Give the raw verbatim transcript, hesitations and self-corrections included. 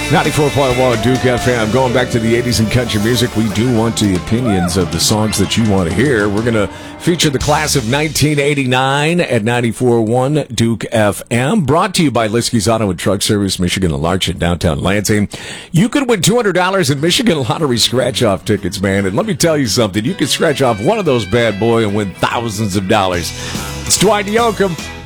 ninety-four point one Duke F M. Going back to the eighties and country music, we do want the opinions of the songs that you want to hear. We're going to feature the class of nineteen eighty-nine at ninety-four point one Duke F M. Brought to you by Liskey's Auto and Truck Service, Michigan and Larch in downtown Lansing. You could win two hundred dollars in Michigan Lottery scratch-off tickets, man. And let me tell you something. You can scratch off one of those bad boy and win thousands of dollars. It's Dwight Yoakam.